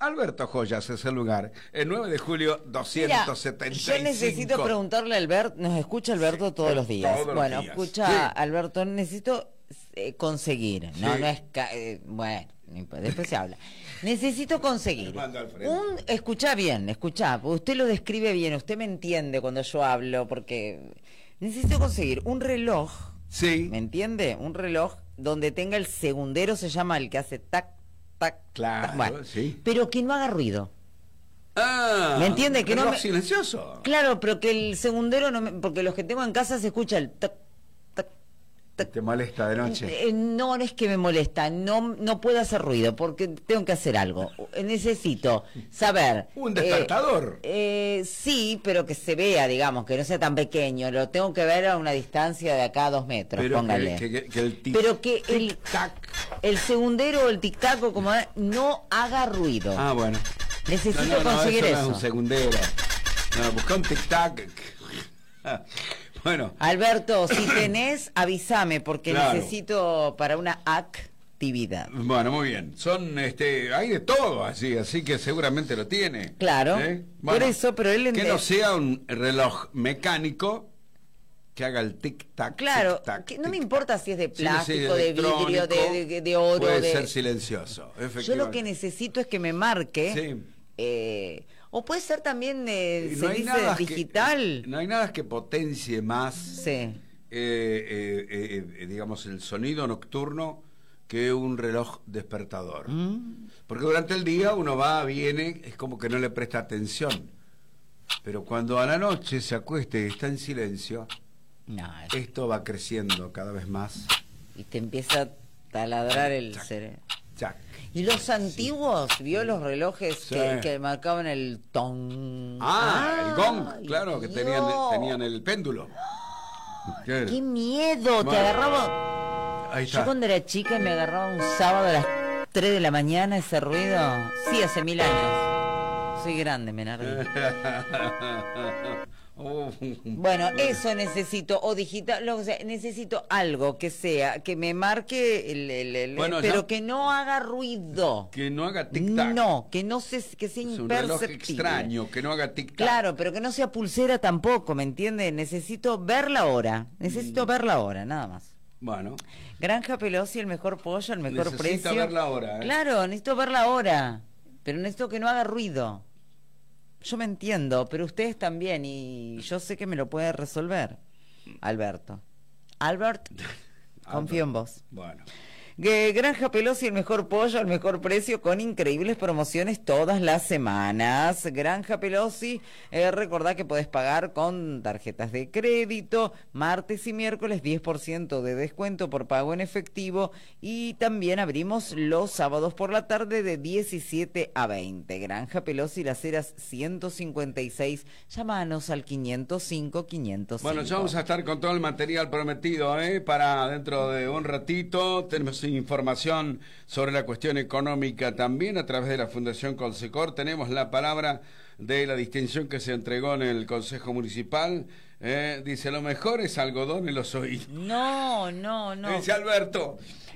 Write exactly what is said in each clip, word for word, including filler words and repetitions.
Alberto Joyas es el lugar. El nueve de julio, doscientos setenta y cinco. Mira, yo necesito preguntarle a Alberto, nos escucha Alberto sí, todos los días. Todos bueno, los días. escucha, Sí. Alberto, necesito eh, conseguir, no, Sí. no es, ca eh, bueno, después se habla. Necesito conseguir un, escuchá bien, escuchá, usted lo describe bien, usted me entiende cuando yo hablo, porque necesito conseguir un reloj, sí. ¿me entiende? Un reloj donde tenga el segundero, se llama el que hace tac, tac, claro, tac, bueno, sí. pero que no haga ruido. Ah, ¿Me entiende? Que no me... silencioso. Claro, pero que el segundero no me... porque los que tengo en casa se escucha el tac, tac, tac. ¿Te molesta de noche? Eh, no, no es que me molesta, no no puedo hacer ruido porque tengo que hacer algo. Necesito saber. Un despertador. Eh, eh, sí, pero que se vea, digamos, que no sea tan pequeño. Lo tengo que ver a una distancia de acá a dos metros, pero póngale. Que, que, que el tic, pero que el tic tac. el segundero o el tic tac o como no haga ruido. Ah, bueno. Necesito no, no, conseguir no, eso. eso. No es un segundero. No, busca un tic-tac. Bueno. Alberto, si tenés, avísame, porque claro. necesito para una actividad. Bueno, muy bien. Son, este, hay de todo así, así que seguramente lo tiene. Claro. ¿Eh? Bueno, por eso, pero él... Que no sea un reloj mecánico que haga el tic-tac. Claro, tic -tac, que no tic me importa si es de plástico, sí, sí, de vidrio, de, de, de oro. Puede de... ser silencioso, efectivamente. Yo lo que necesito es que me marque. Sí. Eh, o puede ser también, eh, se no dice, digital. Que, no hay nada que potencie más, sí. eh, eh, eh, eh, digamos, el sonido nocturno que un reloj despertador. Mm. Porque durante el día uno va, viene, es como que no le presta atención. Pero cuando a la noche se acueste y está en silencio, no, es... esto va creciendo cada vez más. Y te empieza a taladrar el cerebro. Jack. Y los antiguos, vio los relojes sí. que, que marcaban el ton. Ah, ah el gong, claro, que tenían, tenían el péndulo. ¡Qué, ¿Qué miedo! Bueno, te agarraba. Ahí está. Yo cuando era chica me agarraba un sábado a las tres de la mañana ese ruido. Sí, hace mil años. Soy grande, Menardi. Uh. Bueno, eso necesito, o digital, lo que sea, necesito algo que sea, que me marque, el, el, el, bueno, pero ya, que no haga ruido. Que no haga tic-tac. No, que no se, que sea es imperceptible. Un reloj extraño, que no haga tic-tac. Claro, pero que no sea pulsera tampoco, ¿me entiende? Necesito ver la hora, necesito mm. ver la hora, nada más. Bueno. Granja Pelosi, el mejor pollo, el mejor Necesita precio. Necesito ver la hora. ¿eh? Claro, necesito ver la hora, pero necesito que no haga ruido. Yo me entiendo, pero ustedes también, y yo sé que me lo puede resolver, Alberto. Albert, confío en vos. Bueno. Granja Pelosi, el mejor pollo al mejor precio con increíbles promociones todas las semanas. Granja Pelosi, eh, recordá que podés pagar con tarjetas de crédito, martes y miércoles diez por ciento de descuento por pago en efectivo, y también abrimos los sábados por la tarde de diecisiete a veinte. Granja Pelosi, Las Heras ciento cincuenta y seis, llámanos al quinientos cinco quinientos cinco. Bueno, ya vamos a estar con todo el material prometido, ¿eh? Para dentro de un ratito. Tenemos información sobre la cuestión económica también a través de la Fundación Consecor. Tenemos la palabra de la distinción que se entregó en el Consejo Municipal. Eh, dice, lo mejor es algodón en los oídos. No, no, no. Dice Alberto,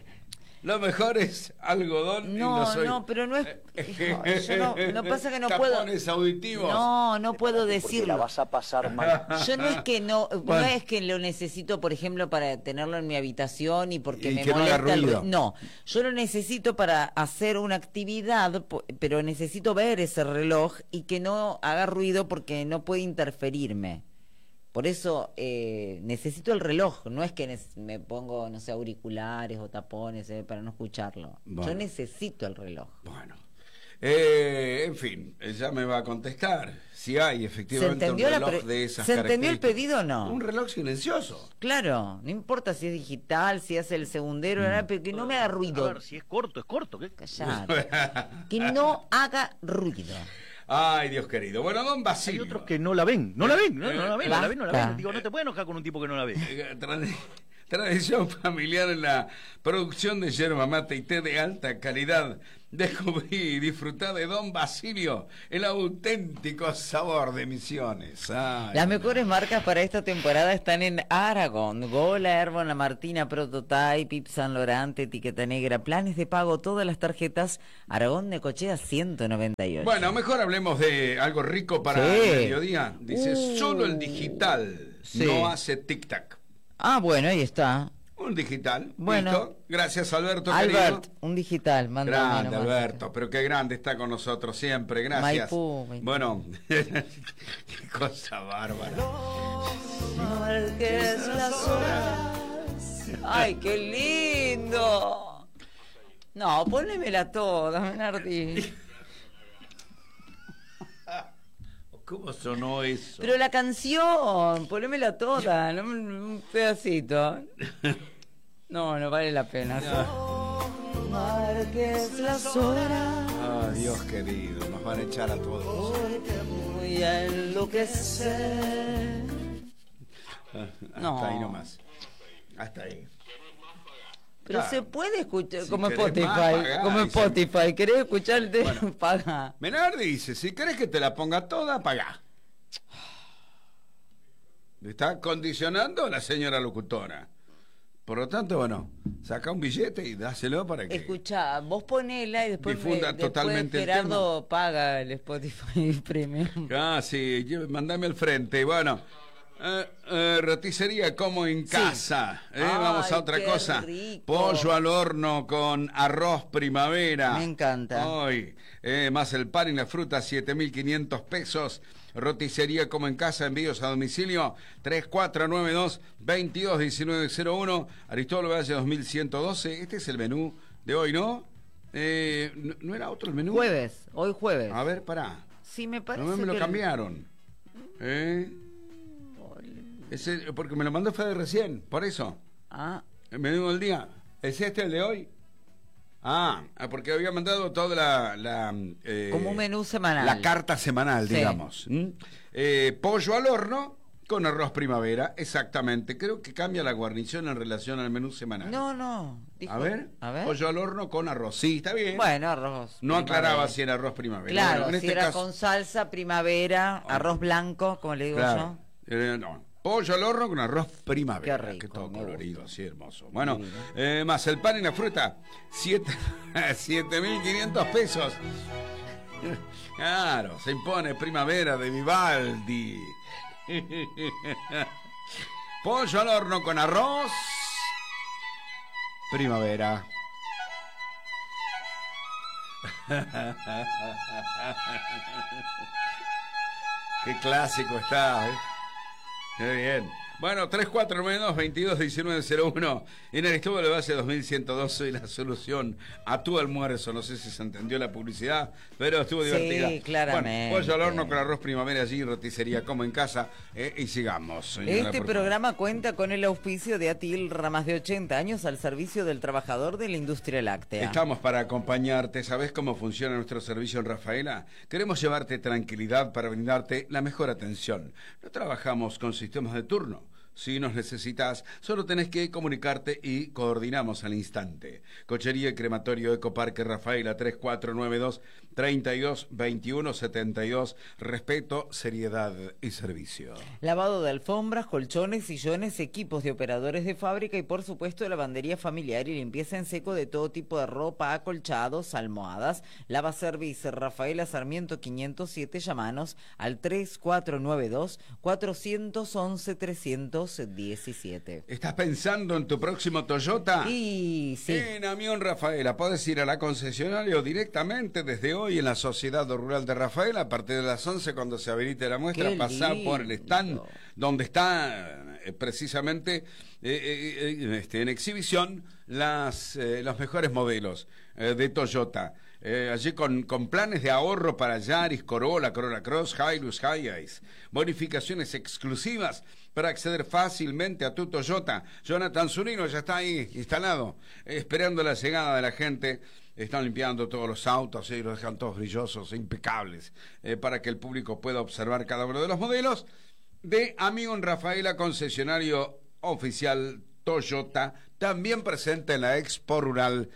lo mejor es algodón no, en los oídos. No, pero no es... Yo no, no pasa que no Tapones puedo... auditivos. No, no puedo decirlo. La vas a pasar mal. Yo no es que no... Bueno. No es que lo necesito, por ejemplo, para tenerlo en mi habitación y porque y me que molesta no haga ruido. El... No, yo lo necesito para hacer una actividad, pero necesito ver ese reloj y que no haga ruido porque no puede interferirme. Por eso eh, necesito el reloj, no es que me pongo, no sé, auriculares o tapones eh, para no escucharlo. Bueno. Yo necesito el reloj. Bueno, eh, en fin, ella me va a contestar si hay efectivamente un reloj la de esas ¿Se entendió el características. pedido o no? Un reloj silencioso. Claro, no importa si es digital, si es el segundero, mm. nada, pero que no me haga ruido. A ver, si es corto, es corto. ¿Qué? Callate. Que no haga ruido. Ay, Dios querido. Bueno, don Basilio. Hay otros que no la ven, no la ven, no, no la ven, no la ven, no la ven. Digo, no te puedes enojar con un tipo que no la ve. Tradición familiar en la producción de yerba mate y té de alta calidad Descubrí y disfrutar de Don Basilio, el auténtico sabor de Misiones. Ay, Las mejores marcas para esta temporada están en Aragón. Gola, Herbon, La Martina, Prototype, Yves Saint Laurent, Etiqueta Negra, planes de pago, todas las tarjetas. Aragón Necochea ciento noventa y ocho. Bueno, mejor hablemos de algo rico para Sí. el mediodía. Dice, Uh, solo el digital sí. no hace tic-tac. Ah, bueno, ahí está. Un digital. Bueno. Listo. Gracias, Alberto, Albert, querido. un digital, manda Grande, menos más. Alberto, pero qué grande está con nosotros siempre, gracias. Maipú, Maipú. Bueno, qué cosa bárbara. Marques las horas. Ay, qué lindo. No, ponémela toda, Menardi. ¿Cómo sonó eso? Pero la canción, ponémela toda, no un pedacito. No, no vale la pena. Marques las horas. Ah, Dios querido, nos van a echar a todos. Porque voy a enloquecer. Hasta No. ahí nomás. Hasta ahí. Pero Claro. se puede escuchar, Si como querés Spotify, más, pagá, como y se- Spotify. ¿Querés escuchar el tema? Bueno. Paga. Menardi dice, si querés que te la ponga toda, pagá. Le está condicionando la señora locutora. Por lo tanto, bueno, saca un billete y dáselo para que... Escucha, vos ponela y después, Difunda me- después totalmente el Gerardo paga el Spotify Premium. Ah, sí, lle- mandame al frente. Bueno, eh, eh, roticería como en Sí. casa. Eh, Ay, vamos a otra qué cosa. rico. Pollo al horno con arroz primavera. Me encanta. Hoy, eh, más el pan y la fruta, siete mil quinientos pesos. Roticería como en casa, envíos a domicilio tres cuatro nueve dos, veintidós diecinueve cero uno, Aristóbulo Valle dos mil ciento doce. Este es el menú de hoy, ¿no? Eh, ¿no, no era otro el menú? Jueves, hoy jueves. A ver, pará. Sí, me parece No me lo que el- cambiaron. ¿Eh? Ese, porque me lo mandó Fede recién, por eso. Ah, El menú del día. ¿Es este el de hoy? Ah, ah, porque había mandado toda la... la, eh, como un menú semanal. La carta semanal, Sí. digamos. ¿Mm? Eh, pollo al horno con arroz primavera, exactamente. Creo que cambia la guarnición en relación al menú semanal. No, no. dijo- A ver, a ver. pollo al horno con arroz. Sí, está bien. Bueno, arroz. No aclaraba primavera. si era arroz primavera. Claro, Bueno, en si este era caso- con salsa, primavera, Ah. arroz blanco, como le digo Claro. Eh, no. Pollo al horno con arroz primavera. Qué rico, Que todo me colorido, gusta. así hermoso. Bueno, Divino. eh, más el pan y la fruta, siete mil quinientos pesos. Claro, se impone primavera de Vivaldi. Pollo al horno con arroz. Primavera. Qué clásico está, ¿eh? Qué bien. Bueno, tres cuatro nueve dos, veintidós diecinueve cero uno. En Aristóbulo Valle dos mil ciento doce, la solución a tu almuerzo. No sé si se entendió la publicidad, pero estuvo Sí, divertida. claramente. Bueno, pollo al horno con arroz primavera allí, roticería como en casa. Eh, y sigamos, señora, Este por programa cuenta con el auspicio de Atilra, más de ochenta años al servicio del trabajador de la industria láctea. Estamos para acompañarte. ¿Sabes cómo funciona nuestro servicio en Rafaela? Queremos llevarte tranquilidad para brindarte la mejor atención. No trabajamos con sistemas de turno. Si nos necesitas, solo tenés que comunicarte y coordinamos al instante. Cochería y crematorio Ecoparque Rafaela, tres cuatro nueve dos, treinta y dos, veintiuno setenta y dos. Respeto, seriedad y servicio. Lavado de alfombras, colchones, sillones, equipos de operadores de fábrica y por supuesto lavandería familiar y limpieza en seco de todo tipo de ropa, acolchados, almohadas. Lava Service Rafaela Sarmiento quinientos siete, llamanos al tres cuatro nueve dos, cuatro once, trescientos diecisiete. ¿Estás pensando en tu próximo Toyota? Y sí. En Amión Rafaela, podés ir a la concesionaria o directamente desde hoy en la Sociedad Rural de Rafaela, a partir de las once cuando se habilite la muestra, Qué pasar por el stand lindo. donde está eh, precisamente eh, eh, eh, este, en exhibición las, eh, los mejores modelos eh, de Toyota. Eh, allí con, con planes de ahorro para Yaris, Corolla, Corolla Cross, Hilux, Hiace, bonificaciones exclusivas para acceder fácilmente a tu Toyota. Jonathan Zunino ya está ahí instalado, eh, esperando la llegada de la gente. Están limpiando todos los autos y los dejan todos brillosos, impecables, eh, para que el público pueda observar cada uno de los modelos. De Amigo en Rafaela, concesionario oficial Toyota, también presente en la Expo Rural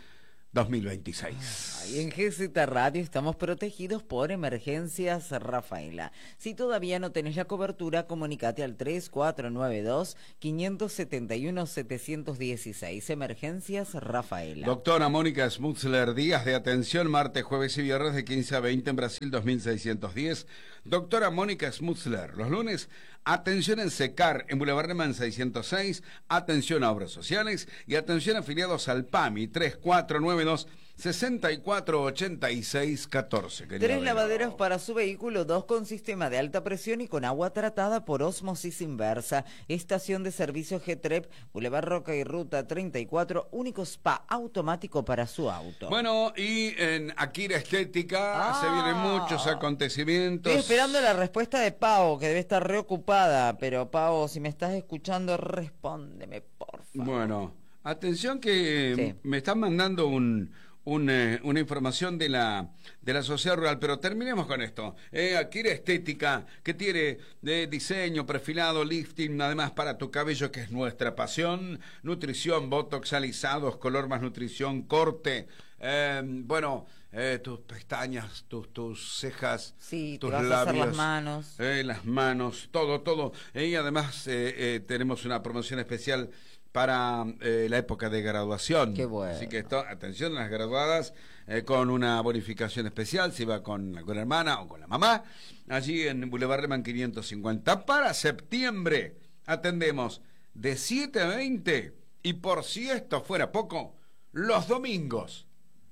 dos mil veintiséis. Y en G Z Radio estamos protegidos por Emergencias Rafaela. Si todavía no tenés la cobertura, comunicate al tres cuatro nueve dos, cinco siete uno, siete uno seis. Emergencias Rafaela. Doctora Mónica Smutzler, días de atención, martes, jueves y viernes de quince a veinte en Brasil dos mil seiscientos diez. Doctora Mónica Smutzler, los lunes, atención en SECAR, en Boulevard Reman seiscientos seis, atención a obras sociales y atención afiliados al PAMI, tres cuatro nueve dos, seis cuatro ocho seis uno cuatro. Tres lavaderos para su vehículo, dos con sistema de alta presión y con agua tratada por ósmosis inversa. Estación de servicio G T R E P, Boulevard Roca y Ruta treinta y cuatro, único spa automático para su auto. Bueno, y en Akira Estética Ah. se vienen muchos acontecimientos. Estoy esperando la respuesta de Pau, que debe estar reocupada, pero Pau, si me estás escuchando, respóndeme, por favor. Bueno, atención que Sí. me están mandando un... Un, eh, una información de la de la sociedad rural, pero terminemos con esto. Eh, Akira Estética, que tiene de diseño, perfilado, lifting, además para tu cabello, que es nuestra pasión, nutrición, botox, alisados, color más nutrición, corte, eh, bueno, eh, tus pestañas, tus tus cejas, Sí, te tus vas a labios, hacer las manos. eh, las manos, todo, todo. Eh, y además eh, eh, tenemos una promoción especial para eh, la época de graduación. Qué bueno. Así que esto, atención a las graduadas, eh, con una bonificación especial, si va con alguna hermana o con la mamá, allí en Boulevard Reman quinientos cincuenta. Para septiembre atendemos de siete a veinte y, por si esto fuera poco, los domingos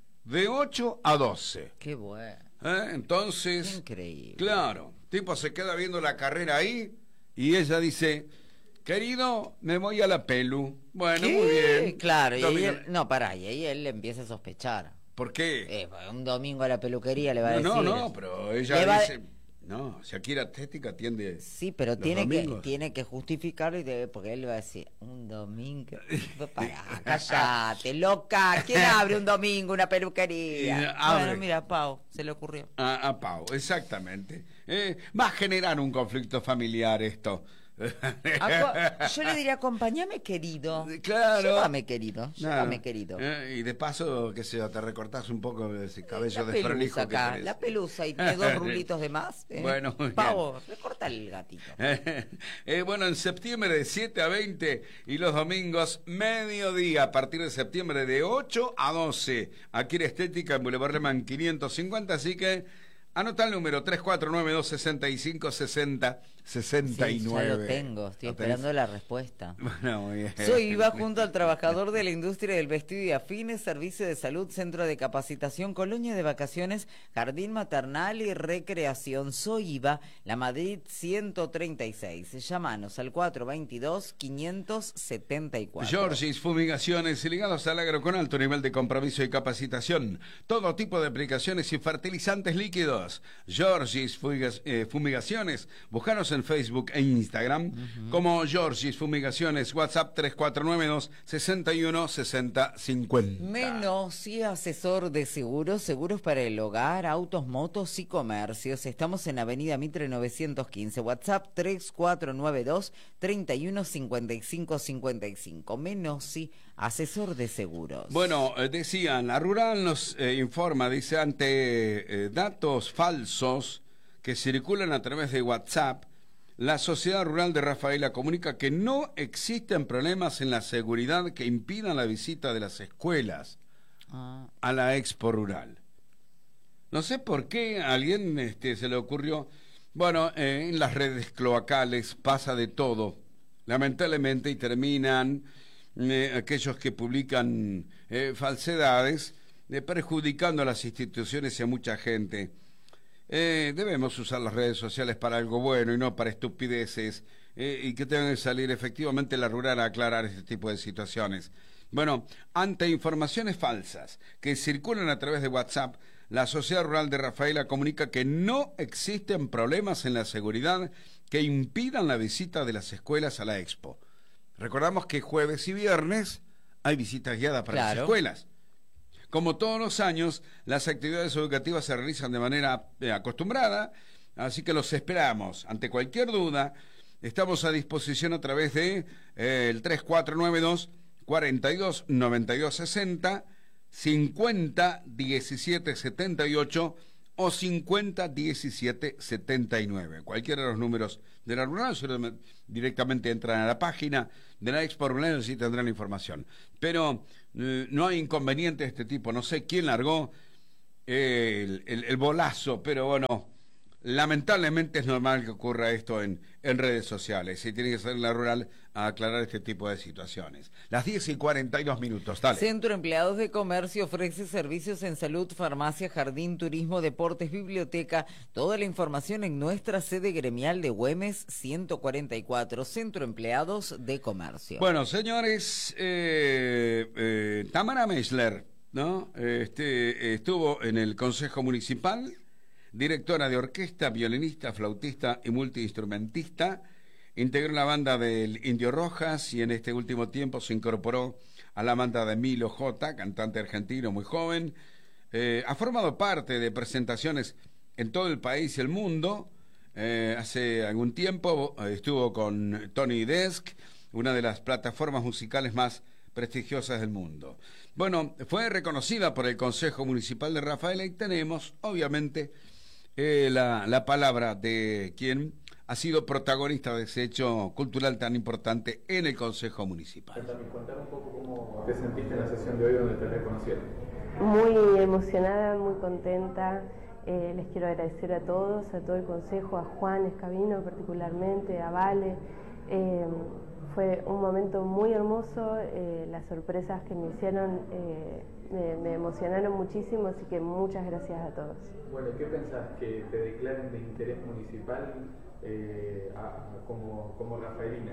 de ocho a doce. Qué bueno. ¿Eh? Entonces, Qué increíble. claro, tipo se queda viendo la carrera ahí y ella dice: querido, me voy a la pelu. Bueno, ¿Qué? muy bien. Claro, y ahí Domingo- él, no, pará, y ahí él empieza a sospechar. ¿Por qué? Eh, un domingo a la peluquería le va a no, decir. no, no, pero ella Le va a- dice... No, Shakira Estética atiende... Sí, pero los tiene que, domingos. tiene que justificarlo y debe, porque él le va a decir, un domingo. Pará, callate, loca. ¿Quién abre un domingo una peluquería? Y abre. Bueno, mira, Pau, se le ocurrió. A, a Pau, exactamente. Eh, va a generar un conflicto familiar esto. Aco- Yo le diría, acompáñame, querido. Claro. Llévame, querido. Nada. Llévame, querido. Eh, y de paso, qué sé yo, te recortás un poco de ese cabello La desprolijo pelusa que acá, tenés. la pelusa y tiene dos rulitos de más. ¿eh? Bueno, muy bien. Pavo, recortale el gatito. Eh, bueno, en septiembre de siete a veinte y los domingos mediodía, a partir de septiembre de ocho a doce, aquí en Estética en Boulevard Reman quinientos cincuenta, así que anota el número tres cuatro nueve dos, seis cinco, seis cero, seis Sí, nueve. ya lo tengo, estoy ¿Lo tenés? esperando la respuesta. Bueno, muy bien. Soy Iva junto al trabajador de la industria del vestido y afines, servicio de salud, centro de capacitación, colonia de vacaciones, jardín maternal y recreación. Soy Iva, la Madrid ciento treinta y seis. Llámanos al cuatro veintidós, quinientos setenta y cuatro. Georgis Fumigaciones, ligados al agro con alto nivel de compromiso y capacitación. Todo tipo de aplicaciones y fertilizantes líquidos. Georgis Fumigas- eh, Fumigaciones. Búscanos en Facebook e Instagram uh-huh. como Georgis Fumigaciones. WhatsApp tres cuatro nueve dos, seis uno, seis cero cinco cero. Menos y asesor de seguros, seguros para el hogar, autos, motos y comercios. Estamos en Avenida Mitre novecientos quince, WhatsApp tres cuatro nueve dos, treinta y uno, cincuenta y cinco cincuenta y cinco. Menos y asesor de seguros. Bueno, eh, decían, la Rural nos eh, informa, dice, ante eh, datos falsos que circulan a través de WhatsApp, la Sociedad Rural de Rafaela comunica que no existen problemas en la seguridad que impidan la visita de las escuelas Ah. a la Expo Rural. No sé por qué a alguien este, se le ocurrió. Bueno, eh, en las redes cloacales pasa de todo, lamentablemente, y terminan eh, aquellos que publican eh, falsedades, eh, perjudicando a las instituciones y a mucha gente. Eh, debemos usar las redes sociales para algo bueno y no para estupideces, eh, y que tengan que salir efectivamente la Rural a aclarar este tipo de situaciones. Bueno, ante informaciones falsas que circulan a través de WhatsApp, la Sociedad Rural de Rafaela comunica que no existen problemas en la seguridad que impidan la visita de las escuelas a la Expo. Recordamos que jueves y viernes hay visitas guiadas para Claro. las escuelas. Como todos los años, las actividades educativas se realizan de manera eh, acostumbrada, así que los esperamos. Ante cualquier duda, estamos a disposición a través de eh, el tres cuatro nueve dos, cuarenta y dos, noventa y dos sesenta, tres cuatro nueve dos, cuarenta y dos, noventa y dos sesenta, y el WhatsApp tres cuatro nueve dos, cincuenta y cinco, cincuenta y cinco. cincuenta diecisiete setenta y ocho o cincuenta diecisiete setenta y nueve. Cualquiera de los números de la rural, directamente entran a la página de la Expo Rural y tendrán la información. Pero eh, no hay inconveniente de este tipo. No sé quién largó eh, el, el, el bolazo, pero bueno, lamentablemente es normal que ocurra esto en, en redes sociales. Y tiene que ser la rural a aclarar este tipo de situaciones. Las diez y cuarenta y dos minutos, dale. Centro Empleados de Comercio ofrece servicios en salud, farmacia, jardín, turismo, deportes, biblioteca. Toda la información en nuestra sede gremial de Güemes ciento cuarenta y cuatro, Centro Empleados de Comercio. Bueno, señores, eh, eh, Tamara Meschler, ¿no? Este, estuvo en el Consejo Municipal, directora de orquesta, violinista, flautista y multiinstrumentista. Integró la banda del Indio Rojas y en este último tiempo se incorporó a la banda de Milo J, cantante argentino muy joven. Eh, ha formado parte de presentaciones en todo el país y el mundo. Eh, hace algún tiempo eh, estuvo con Tony Desk, una de las plataformas musicales más prestigiosas del mundo. Bueno, fue reconocida por el Consejo Municipal de Rafaela y tenemos, obviamente, eh, la, la palabra de quien ha sido protagonista de ese hecho cultural tan importante en el Consejo Municipal. Contar un poco cómo te sentiste en la sesión de hoy donde te reconocieron. Muy emocionada, muy contenta. Eh, les quiero agradecer a todos, a todo el Consejo, a Juan Escabino particularmente, a Vale. Eh, fue un momento muy hermoso, eh, las sorpresas que me hicieron eh, me, me emocionaron muchísimo, así que muchas gracias a todos. Bueno, ¿qué pensás? ¿Que te declaren de interés municipal eh, a, a, como, como rafaelina?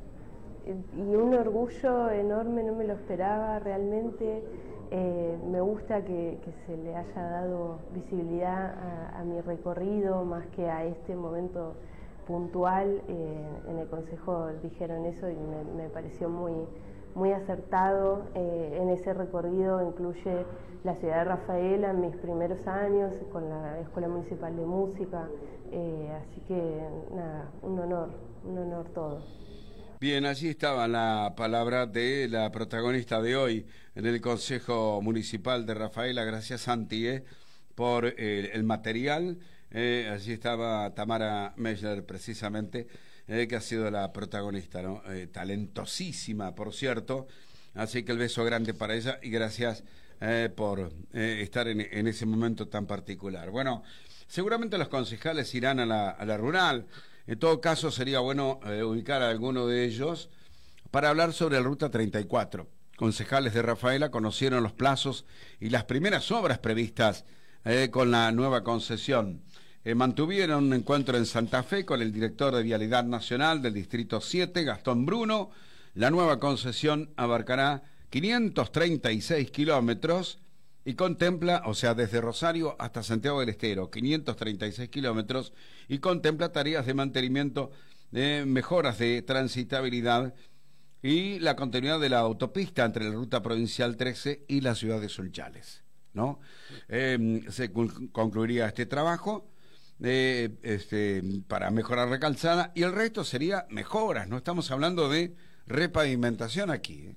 Y un orgullo enorme, no me lo esperaba realmente. Eh, me gusta que, que se le haya dado visibilidad a, a mi recorrido más que a este momento puntual. Eh, en el Consejo dijeron eso y me, me pareció muy, muy acertado. Eh, en ese recorrido incluye la ciudad de Rafaela en mis primeros años con la Escuela Municipal de Música, eh, así que nada, un honor, un honor todo. Bien, allí estaba la palabra de la protagonista de hoy en el Consejo Municipal de Rafaela. Gracias, Santi, eh, por eh, el material. Eh, allí estaba Tamara Meschler, precisamente, eh, que ha sido la protagonista, ¿no? Eh, talentosísima, por cierto. Así que el beso grande para ella y gracias eh, por eh, estar en, en ese momento tan particular. Bueno, seguramente los concejales irán a la, a la rural. En todo caso, sería bueno eh, ubicar a alguno de ellos para hablar sobre la Ruta treinta y cuatro. Concejales de Rafaela conocieron los plazos y las primeras obras previstas eh, con la nueva concesión. Eh, mantuvieron un encuentro en Santa Fe con el director de Vialidad Nacional del Distrito siete, Gastón Bruno. La nueva concesión abarcará quinientos treinta y seis kilómetros y contempla, o sea, desde Rosario hasta Santiago del Estero, quinientos treinta y seis kilómetros, y contempla tareas de mantenimiento, de mejoras de transitabilidad y la continuidad de la autopista entre la Ruta Provincial trece y la ciudad de Sunchales, ¿no? Eh, se concluiría este trabajo eh, este, para mejorar la calzada y el resto sería mejoras, no estamos hablando de repavimentación aquí, ¿eh?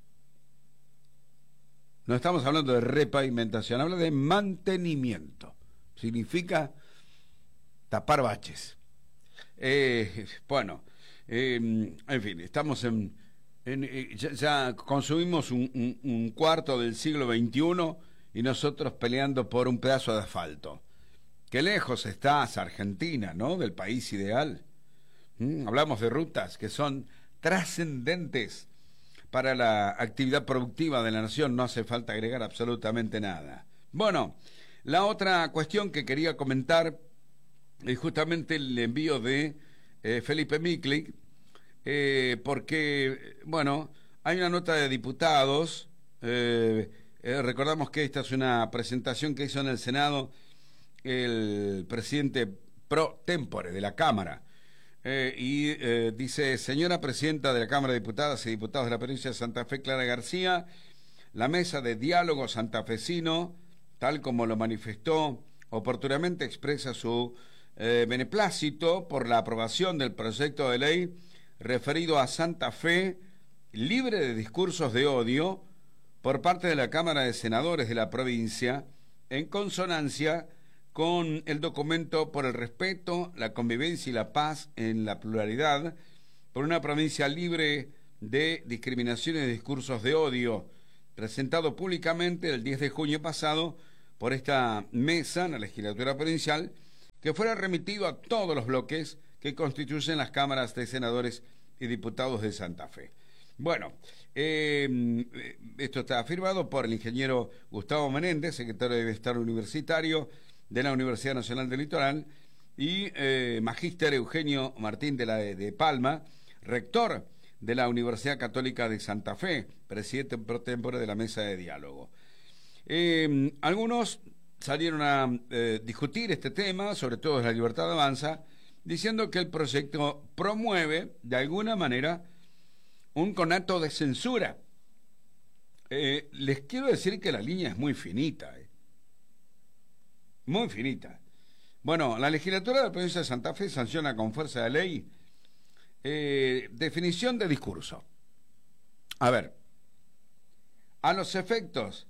No estamos hablando de repavimentación, habla de mantenimiento. Significa tapar baches. Eh, bueno, eh, en fin, estamos en... en eh, ya, ya consumimos un, un, un cuarto del siglo veintiuno y nosotros peleando por un pedazo de asfalto. Qué lejos estás, Argentina, ¿no? Del país ideal. ¿Mm? Hablamos de rutas que son trascendentes para la actividad productiva de la nación, no hace falta agregar absolutamente nada. Bueno, la otra cuestión que quería comentar es justamente el envío de eh, Felipe Miklik, eh, porque, bueno, hay una nota de diputados, eh, eh, recordamos que esta es una presentación que hizo en el Senado el presidente pro tempore de la Cámara, Eh, y eh, dice: señora presidenta de la Cámara de Diputadas y Diputados de la provincia de Santa Fe, Clara García, la mesa de diálogo santafesino, tal como lo manifestó oportunamente, expresa su eh, beneplácito por la aprobación del proyecto de ley referido a Santa Fe, libre de discursos de odio, por parte de la Cámara de Senadores de la provincia, en consonancia con el documento por el respeto, la convivencia y la paz en la pluralidad, por una provincia libre de discriminaciones y discursos de odio, presentado públicamente el diez de junio pasado por esta mesa en la legislatura provincial, que fuera remitido a todos los bloques que constituyen las cámaras de senadores y diputados de Santa Fe. Bueno, eh, esto está firmado por el ingeniero Gustavo Menéndez, secretario de Bienestar Universitario de la Universidad Nacional del Litoral, y eh, magíster Eugenio Martín de, la, de Palma, rector de la Universidad Católica de Santa Fe, presidente pro tempore de la mesa de diálogo. Eh, algunos salieron a eh, discutir este tema, sobre todo de la Libertad Avanza, diciendo que el proyecto promueve, de alguna manera, un conato de censura. Eh, les quiero decir que la línea es muy finita, eh. muy finita. Bueno, la legislatura de la provincia de Santa Fe sanciona con fuerza de ley eh, definición de discurso. A ver, a los efectos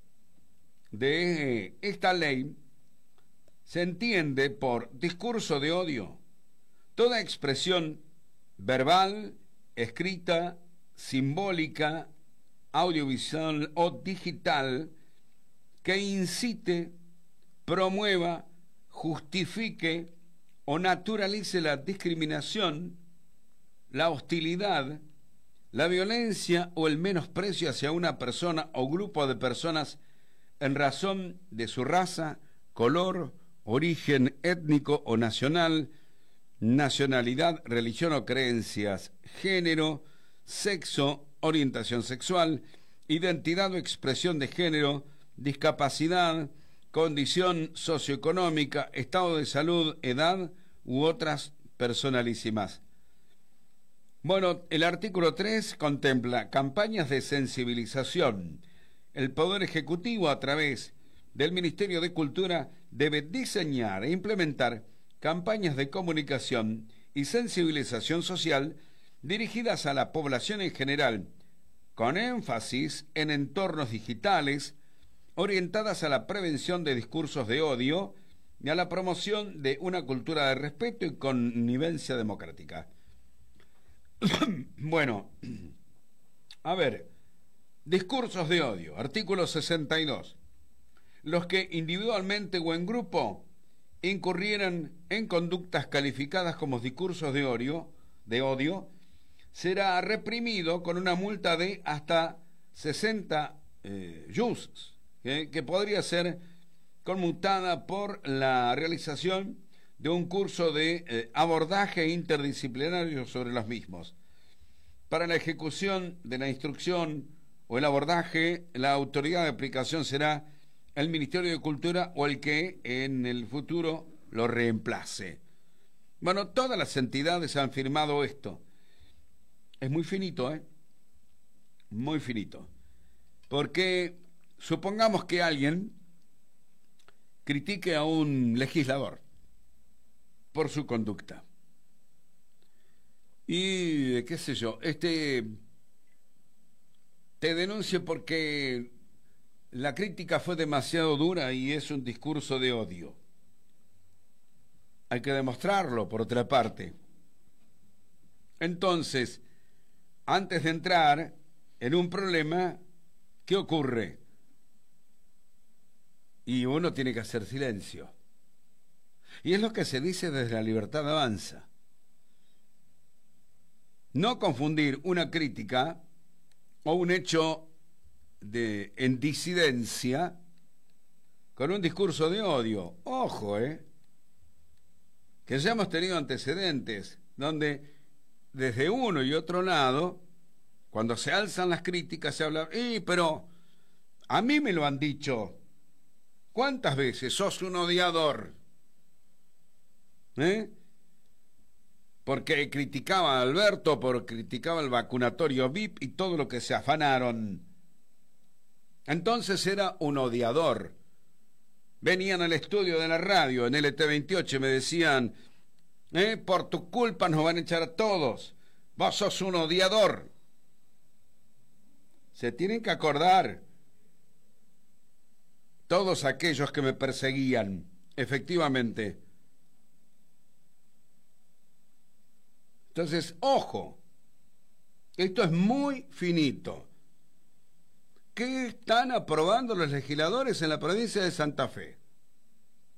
de esta ley se entiende por discurso de odio toda expresión verbal, escrita, simbólica, audiovisual o digital que incite, promueva, justifique o naturalice la discriminación, la hostilidad, la violencia o el menosprecio hacia una persona o grupo de personas en razón de su raza, color, origen étnico o nacional, nacionalidad, religión o creencias, género, sexo, orientación sexual, identidad o expresión de género, discapacidad, condición socioeconómica, estado de salud, edad u otras personalísimas. Bueno, el artículo tres contempla campañas de sensibilización. El Poder Ejecutivo, a través del Ministerio de Cultura, debe diseñar e implementar campañas de comunicación y sensibilización social dirigidas a la población en general, con énfasis en entornos digitales, orientadas a la prevención de discursos de odio y a la promoción de una cultura de respeto y connivencia democrática. Bueno, a ver, discursos de odio, artículo sesenta y dos. Los que individualmente o en grupo incurrieran en conductas calificadas como discursos de odio, de odio, será reprimido con una multa de hasta sesenta eh, yuses, eh, que podría ser conmutada por la realización de un curso de eh, abordaje interdisciplinario sobre los mismos. Para la ejecución de la instrucción o el abordaje, la autoridad de aplicación será el Ministerio de Cultura o el que en el futuro lo reemplace. Bueno, todas las entidades han firmado esto. Es muy finito, ¿eh? Muy finito. Porque supongamos que alguien critique a un legislador por su conducta. Y, qué sé yo, este te denuncie porque la crítica fue demasiado dura y es un discurso de odio. Hay que demostrarlo, por otra parte. Entonces, antes de entrar en un problema, ¿qué ocurre? Y uno tiene que hacer silencio. Y es lo que se dice desde la Libertad Avanza. No confundir una crítica o un hecho de, en disidencia con un discurso de odio. Ojo, ¿eh? Que ya hemos tenido antecedentes donde desde uno y otro lado, cuando se alzan las críticas, se habla, ¡eh, pero a mí me lo han dicho! ¿Cuántas veces sos un odiador? ¿Eh? Porque criticaba a Alberto, porque criticaba el vacunatorio V I P y todo lo que se afanaron. Entonces era un odiador. Venían al estudio de la radio en L T veintiocho y me decían, eh, por tu culpa nos van a echar a todos. Vos sos un odiador. Se tienen que acordar todos aquellos que me perseguían, efectivamente. Entonces, ojo, esto es muy finito. ¿Qué están aprobando los legisladores en la provincia de Santa Fe?